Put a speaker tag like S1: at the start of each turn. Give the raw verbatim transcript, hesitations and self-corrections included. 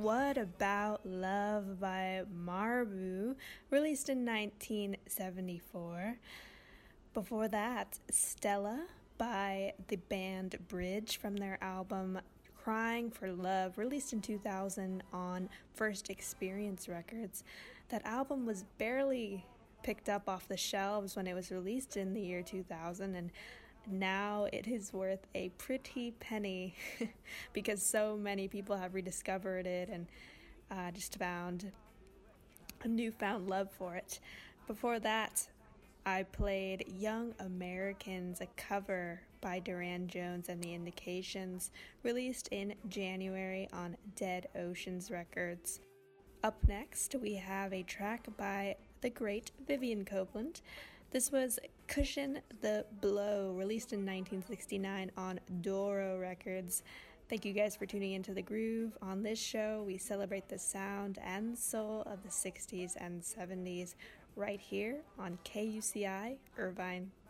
S1: What About Love by Marbu, released in nineteen seventy-four. Before that, Stella by the band Bridge from their album Crying for Love, released in two thousand on First Experience Records. That album was barely picked up off the shelves when it was released in the year two thousand, and now it is worth a pretty penny because so many people have rediscovered it and uh, just found a newfound love for it. Before that, I played Young Americans, a cover by Duran Jones and the Indications, released in January on Dead Oceans Records. Up next, we have a track by the great Vivian Copeland. This was Cushion the Blow, released in nineteen sixty-nine on Doro Records. Thank you guys for tuning into The Groove. On this show, we celebrate the sound and soul of the sixties and seventies right here on K U C I Irvine.